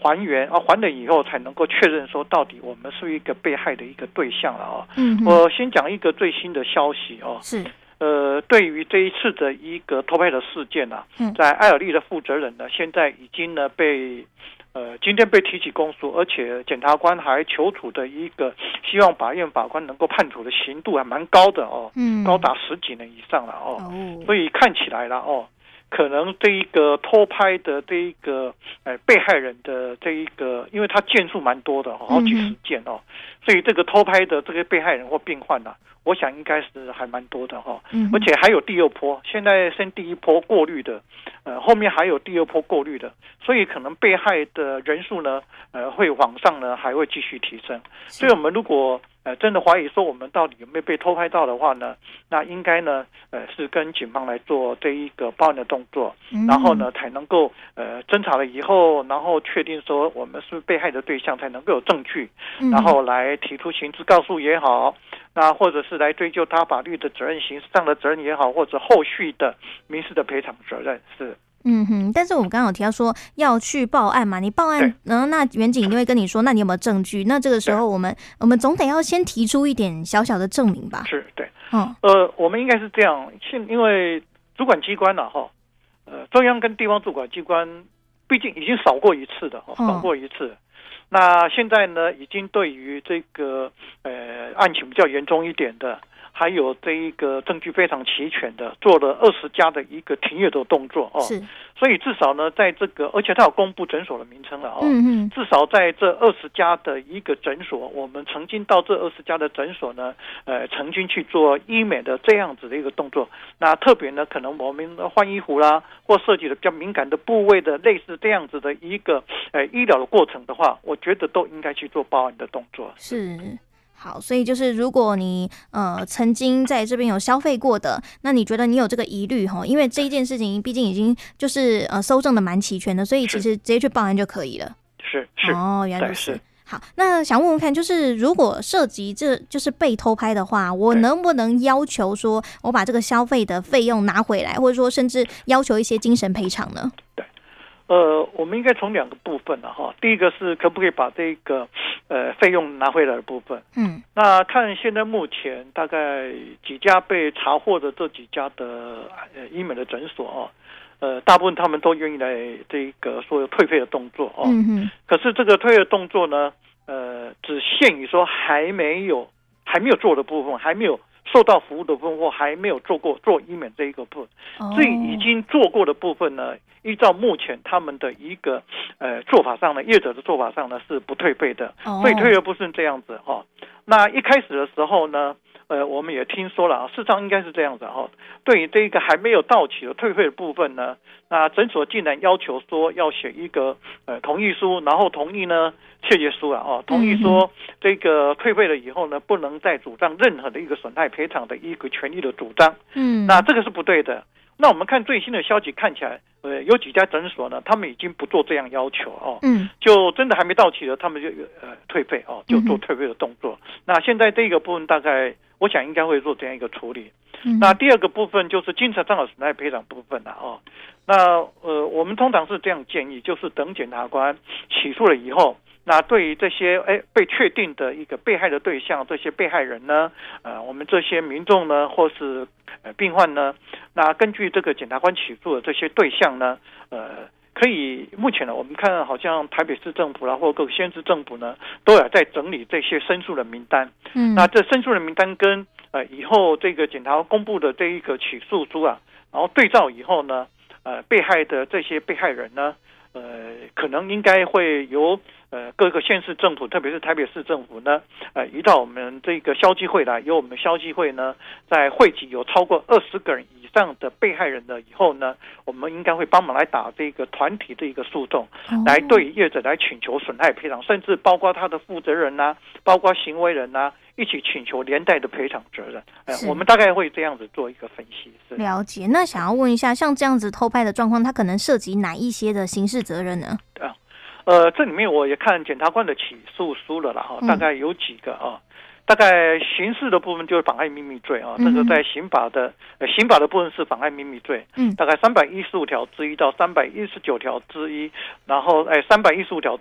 还原还了以后才能够确认说到底我们是一个被害的一个对象了我先讲一个最新的消息是。 对于这一次的一个偷拍的事件在爱尔利的负责人呢，现在已经呢被今天被提起公诉，而且检察官还求处的一个希望法院法官能够判处的刑度还蛮高的高达10几年以上了所以看起来了可能这一个偷拍的这一个被害人的这一个，因为他件数蛮多的好几十件所以这个偷拍的这个被害人或病患我想应该是还蛮多的而且还有第二波，现在先第一波过滤的，后面还有第二波过滤的，所以可能被害的人数呢，会往上呢还会继续提升。所以我们如果真的怀疑说我们到底有没有被偷拍到的话呢，那应该呢是跟警方来做这一个报案的动作，然后呢才能够侦查了以后，然后确定说我们是被害的对象，才能够有证据，然后来提出刑事告诉也好，那或者是来追究他法律的责任、刑事上的责任也好，或者后续的民事的赔偿责任是。 但是我们刚刚有提到说要去报案嘛，你报案，那员警一定会跟你说，那你有没有证据？那这个时候我们总得要先提出一点小小的证明吧？ 是，对，我们应该是这样，因为主管机关中央跟地方主管机关毕竟已经扫过一次的，扫过一次。那现在呢，已经对于这个案情比较严重一点的，还有这一个证据非常齐全的，做了20家的一个停业的动作是， 所以至少呢，在这个，而且他有公布诊所的名称了至少在这20家的一个诊所，我们曾经到这20家的诊所呢，曾经去做医美的这样子的一个动作。那特别呢，可能我们换衣服啦，或涉及的比较敏感的部位的类似这样子的一个医疗的过程的话，我觉得都应该去做报案的动作。 是。好，所以就是如果你曾经在这边有消费过的，那你觉得你有这个疑虑因为这一件事情毕竟已经就是搜证的蛮齐全的，所以其实直接去报案就可以了。 是原来如此。好，那想问问看，就是如果涉及这就是被偷拍的话，我能不能要求说我把这个消费的费用拿回来，或者说甚至要求一些精神赔偿呢？ 对。我们应该从2个部分第一个是可不可以把这个费用拿回来的部分。那看现在目前大概几家被查获的这几家的医美的诊所大部分他们都愿意来这个说有退费的动作可是这个退费的动作呢，只限于说还没有做的部分，还没有受到服务的部分，或还没有做医美这一个部分，所以已经做过的部分呢，依照目前他们的一个做法上呢，业者的做法上呢是不退费的，所以退费不是这样子那一开始的时候呢，我们也听说了，事实上应该是这样子对于这个还没有到期的退费的部分呢，那诊所竟然要求说要写一个同意书，然后同意呢切结书同意说这个退费了以后呢，不能再主张任何的一个损害赔偿的一个权利的主张。那这个是不对的。那我们看最新的消息，看起来有几家诊所呢，他们已经不做这样要求就真的还没到期了，他们就退费就做退费的动作。那现在这个部分大概我想应该会做这样一个处理。那第二个部分就是精神上的损害赔偿部分那我们通常是这样建议，就是等检察官起诉了以后，那对于这些被确定的一个被害的对象，这些被害人呢，我们这些民众呢，或是病患呢，那根据这个检察官起诉的这些对象呢，可以目前呢，我们看好像台北市政府啦，或各县市政府呢，都有在整理这些申诉的名单。那这申诉的名单跟以后这个检察官公布的这一个起诉书然后对照以后呢，被害的这些被害人呢，可能应该会由各个县市政府，特别是台北市政府呢，移到我们这个消基会来，由我们消基会呢，在汇集有超过20个人以上的被害人了以后呢，我们应该会帮忙来打这个团体的一个诉讼，来对业者来请求损害赔偿，甚至包括他的负责人包括行为人一起请求连带的赔偿责任。我们大概会这样子做一个分析。 了解。那想要问一下，像这样子偷拍的状况，它可能涉及哪一些的刑事责任呢？ 这里面我也看检察官的起诉书了啦大概有几个大概刑事的部分就是妨害秘密罪这个在刑法的部分是妨害秘密罪大概315条之一到319条之一，然后315条